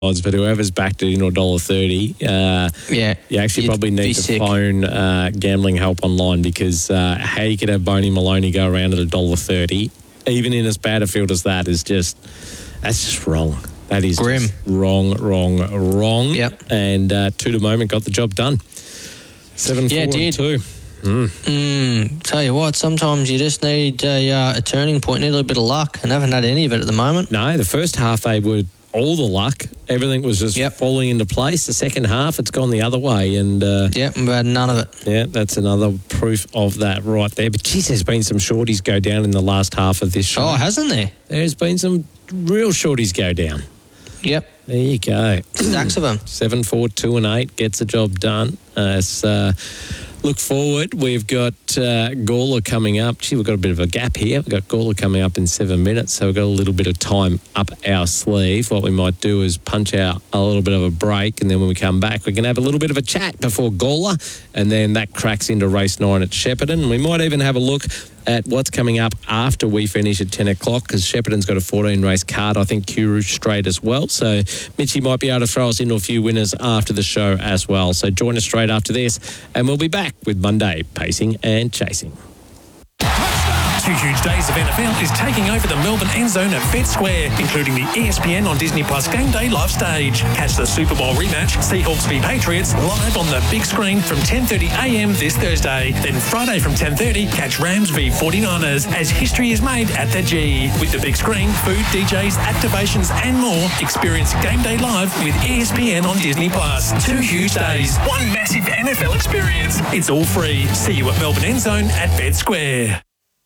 odds, but whoever's backed it in $1.30, you actually probably need to phone Gambling Help Online, because how you could have Boney Maloney go around at $1.30, even in as bad a field as that, that's just wrong. That is grim. Wrong. Yep. And To The Moment got the job done. 7-4-2. Tell you what, sometimes you just need a turning point, need a little bit of luck, and haven't had any of it at the moment. No, the first half they were all the luck. Everything was just falling into place. The second half, it's gone the other way. And we've had none of it. Yeah, that's another proof of that right there. But geez, there's been some shorties go down in the last half of this show. Oh, hasn't there? There's been some real shorties go down. Yep. There you go. Stacks of them. 7, 4, 2 and 8 gets the job done. Look forward. We've got Gawler coming up. Gee, we've got a bit of a gap here. We've got Gawler coming up in 7 minutes, so we've got a little bit of time up our sleeve. What we might do is punch out a little bit of a break, and then when we come back, we can have a little bit of a chat before Gawler, and then that cracks into race 9 at Shepparton. We might even have a look at what's coming up after we finish at 10 o'clock, because Shepparton's got a 14-race card. I think Kuru straight as well. So Mitchie might be able to throw us into a few winners after the show as well. So join us straight after this, and we'll be back with Monday Pacing and Chasing. 2 huge days of NFL is taking over the Melbourne end zone at Vet Square, including the ESPN on Disney Plus Game Day live stage. Catch the Super Bowl rematch, Seahawks v Patriots, live on the big screen from 10:30am this Thursday. Then Friday from 10:30, catch Rams v 49ers as history is made at the G. With the big screen, food, DJs, activations and more, experience Game Day live with ESPN on Disney Plus. 2 huge days, one massive NFL experience. It's all free. See you at Melbourne end zone at Vet Square.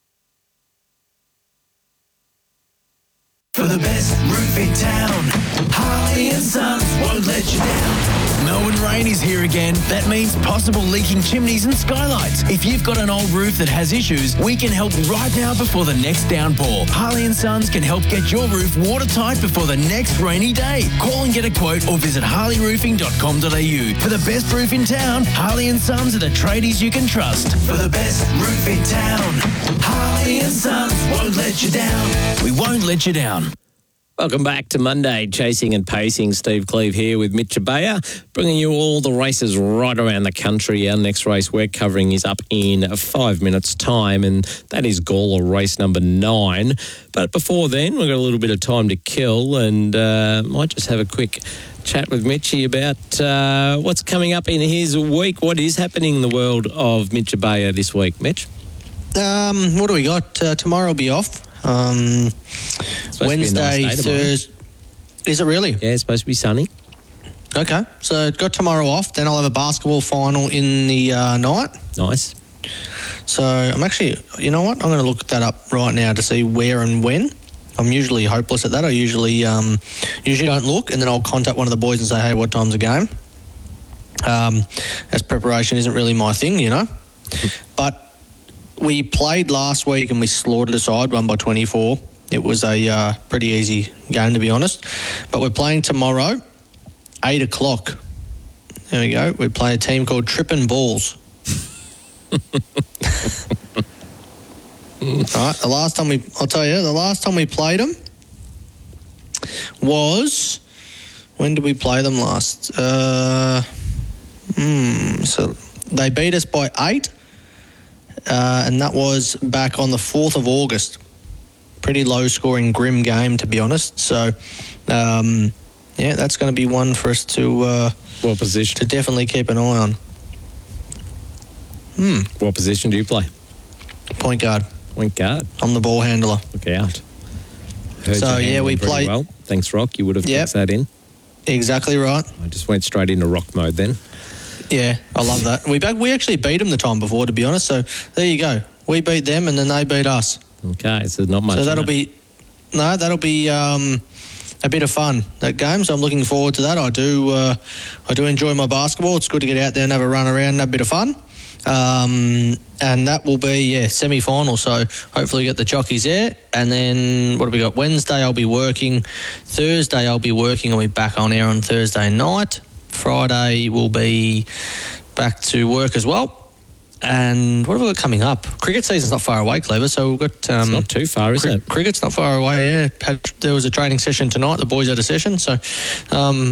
For the best roof in town, Harley and Sons won't let you down. Melbourne rain is here again. That means possible leaking chimneys and skylights. If you've got an old roof that has issues, we can help right now before the next downpour. Harley and Sons can help get your roof watertight before the next rainy day. Call and get a quote or visit harleyroofing.com.au. For the best roof in town, Harley and Sons are the tradies you can trust. For the best roof in town, Harley and Sons won't let you down. We won't let you down. Welcome back to Monday Chasing and Pacing. Steve Cleve here with Mitch Abaya, bringing you all the races right around the country. Our next race we're covering is up in 5 minutes' time, and that is Gawler race number 9. But before then, we've got a little bit of time to kill, and might just have a quick chat with Mitchie about what's coming up in his week. What is happening in the world of Mitch Abaya this week, Mitch? What do we got? Tomorrow will be off. Wednesday, nice Thursday. Is it really? Yeah, it's supposed to be sunny. Okay, so got tomorrow off. Then I'll have a basketball final in the night. Nice. So I'm actually, you know what? I'm going to look that up right now to see where and when. I'm usually hopeless at that. I usually don't look, and then I'll contact one of the boys and say, hey, what time's the game? As preparation isn't really my thing, you know. But we played last week and we slaughtered a side, won by 24. It was a pretty easy game, to be honest. But we're playing tomorrow, 8 o'clock. There we go. We play a team called Trippin' Balls. All right, the last time we played them was, when did we play them last? So they beat us by 8. And that was back on the 4th of August. Pretty low-scoring, grim game, to be honest. So, that's going to be one for us to what position? To definitely keep an eye on. What position do you play? Point guard. Point guard. I'm the ball handler. Look out. Heard so, you we pretty played. Well. Thanks, Rock. You would have fixed that in. Exactly right. I just went straight into rock mode then. Yeah, I love that. We actually beat them the time before, to be honest. So there you go. We beat them, and then they beat us. Okay, so not much. So that'll be a bit of fun, that game. So I'm looking forward to that. I do enjoy my basketball. It's good to get out there and have a run around and have a bit of fun. And that will be semi-final. So hopefully get the jockeys there. And then what have we got? Wednesday I'll be working. Thursday I'll be working. I'll be back on air on Thursday night. Friday we'll be back to work as well. And what have we got coming up? Cricket season's not far away, Clever. So we've got... it's not too far, is it? Cricket's not far away, yeah. There was a training session tonight. The boys had a session. So